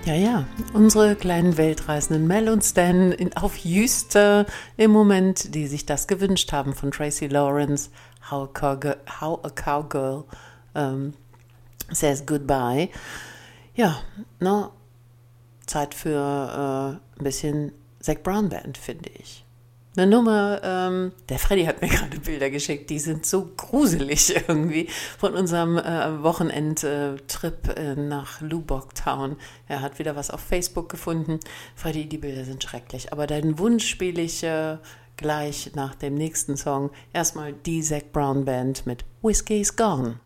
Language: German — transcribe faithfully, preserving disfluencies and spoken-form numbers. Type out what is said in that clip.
Ja, ja, unsere kleinen Weltreisenden Mel und Stan in, auf Jüste im Moment, die sich das gewünscht haben von Tracy Lawrence, How a Cowgirl, How a Cowgirl ähm, Says Goodbye. Ja, na, Zeit für äh, ein bisschen Zac Brown Band, finde ich. Eine Nummer, ähm, der Freddy hat mir gerade Bilder geschickt, die sind so gruselig irgendwie von unserem äh, Wochenendtrip äh, nach Lubbock Town. Er hat wieder was auf Facebook gefunden. Freddy, die Bilder sind schrecklich, aber deinen Wunsch spiele ich äh, gleich nach dem nächsten Song. Erstmal die Zac Brown Band mit Whiskey's Gone.